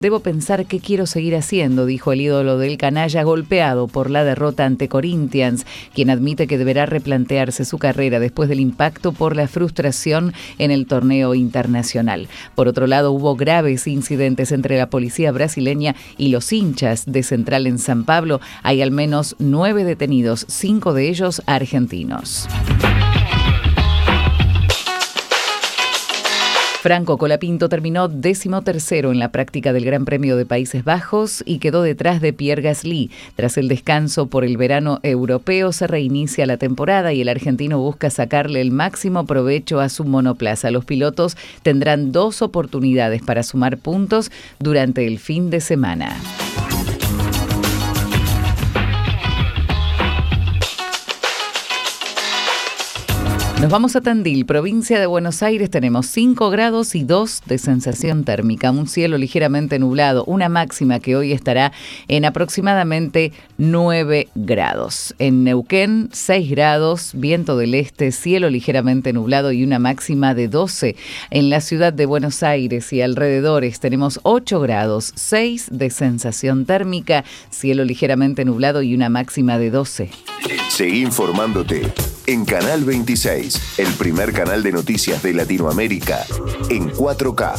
Debo pensar qué quiero seguir haciendo, dijo el ídolo del canalla golpeado por la derrota ante Corinthians, quien admite que deberá replantearse su carrera después del impacto por la frustración en el torneo internacional. Por otro lado, hubo graves incidentes entre la policía brasileña y los hinchas de Central en San Pablo. Hay al menos 9 detenidos, 5 de ellos argentinos. Franco Colapinto terminó 13º en la práctica del Gran Premio de Países Bajos y quedó detrás de Pierre Gasly. Tras el descanso por el verano europeo, se reinicia la temporada y el argentino busca sacarle el máximo provecho a su monoplaza. Los pilotos tendrán 2 oportunidades para sumar puntos durante el fin de semana. Nos vamos a Tandil, provincia de Buenos Aires. Tenemos 5 grados y 2 de sensación térmica, un cielo ligeramente nublado, una máxima que hoy estará en aproximadamente 9 grados. En Neuquén, 6 grados, viento del este, cielo ligeramente nublado y una máxima de 12. En la ciudad de Buenos Aires y alrededores tenemos 8 grados, 6 de sensación térmica, cielo ligeramente nublado y una máxima de 12. Seguí informándote en Canal 26, el primer canal de noticias de Latinoamérica en 4K.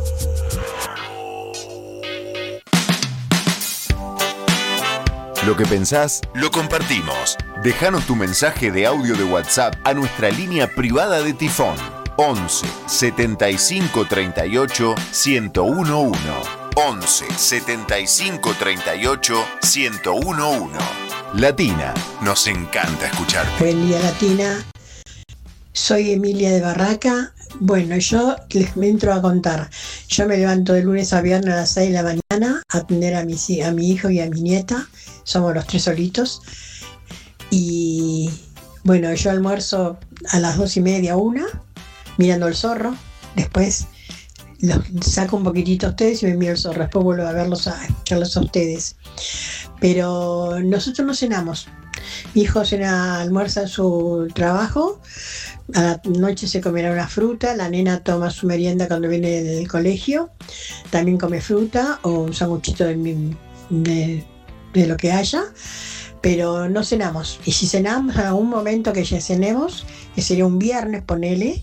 Lo que pensás, lo compartimos. Déjanos tu mensaje de audio de WhatsApp a nuestra línea privada de Tifón 11 75 38 1011. 11 75 38 1011. Latina, nos encanta escucharte. Buen día, Latina. Soy Emilia de Barraca. Bueno, yo me entro a contar. Yo me levanto de lunes a viernes a las 6 de la mañana a atender a mi hijo y a mi nieta. Somos los 3 solitos. Y bueno, yo almuerzo a las 2:30, 1, mirando el zorro. Después los saco un poquitito a ustedes y me miro el zorro. Después vuelvo a verlos, a escucharlos a ustedes. Pero nosotros no cenamos. Mi hijo almuerza en su trabajo, a la noche se comerá una fruta, la nena toma su merienda cuando viene del colegio, también come fruta o un sanguchito de lo que haya, pero no cenamos. Y si cenamos a un momento que ya cenemos, que sería un viernes, ponele,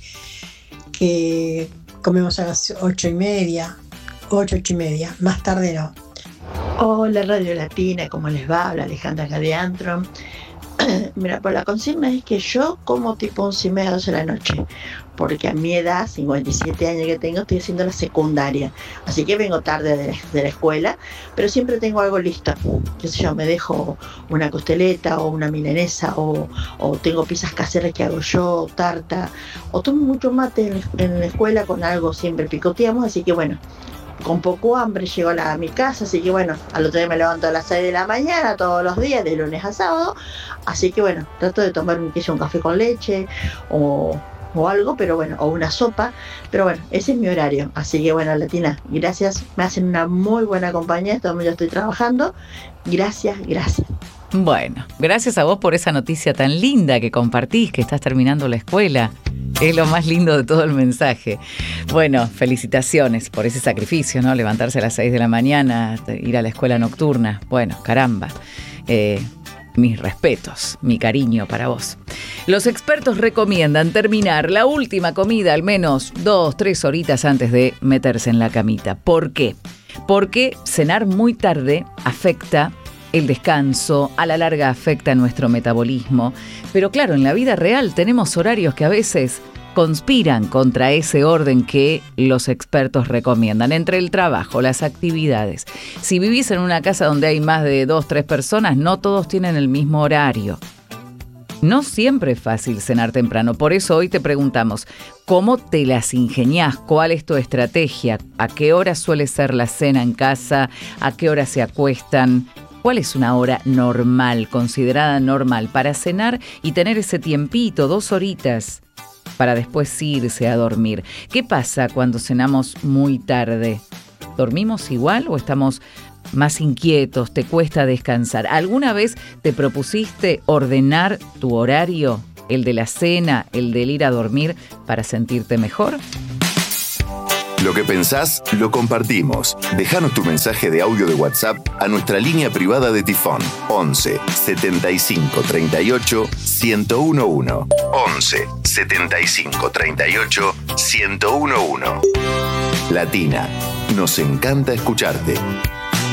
que comemos a las 8:30, 8:30, más tarde no. Hola Radio Latina, ¿cómo les va? Habla Alejandra acá de Antron. Mira, pues la consigna es que yo como tipo 11:30, 12 de la noche, porque a mi edad, 57 años que tengo, estoy haciendo la secundaria, así que vengo tarde de la escuela, pero siempre tengo algo listo. Qué sé yo, me dejo una costeleta o una milanesa o tengo pizzas caseras que hago yo, tarta, o tomo mucho mate en la escuela con algo, siempre picoteamos, así que bueno, con poco hambre llego a mi casa, así que bueno, al otro día me levanto a las 6 de la mañana todos los días, de lunes a sábado, así que bueno, trato de tomar un café con leche o algo, pero bueno, o una sopa, pero bueno, ese es mi horario, así que bueno, Latina, gracias, me hacen una muy buena compañía, yo estoy trabajando, gracias. Bueno, gracias a vos por esa noticia tan linda que compartís, que estás terminando la escuela. Es lo más lindo de todo el mensaje. Bueno, felicitaciones por ese sacrificio, ¿no? Levantarse a las 6 de la mañana, ir a la escuela nocturna. Bueno, caramba. Mis respetos, mi cariño para vos. Los expertos recomiendan terminar la última comida al menos 2-3 horitas antes de meterse en la camita. ¿Por qué? Porque cenar muy tarde afecta el descanso, a la larga afecta nuestro metabolismo. Pero claro, en la vida real tenemos horarios que a veces conspiran contra ese orden que los expertos recomiendan. Entre el trabajo, las actividades. Si vivís en una casa donde hay más de 2-3 personas, no todos tienen el mismo horario. No siempre es fácil cenar temprano. Por eso hoy te preguntamos, ¿cómo te las ingeniás? ¿Cuál es tu estrategia? ¿A qué hora suele ser la cena en casa? ¿A qué hora se acuestan? ¿Cuál es una hora normal, considerada normal, para cenar y tener ese tiempito, 2 horitas, para después irse a dormir? ¿Qué pasa cuando cenamos muy tarde? ¿Dormimos igual o estamos más inquietos? ¿Te cuesta descansar? ¿Alguna vez te propusiste ordenar tu horario, el de la cena, el del ir a dormir, para sentirte mejor? Lo que pensás, lo compartimos. Déjanos tu mensaje de audio de WhatsApp a nuestra línea privada de Tifón. 11 75 38 1011. 11 75 38 1011. Latina, nos encanta escucharte.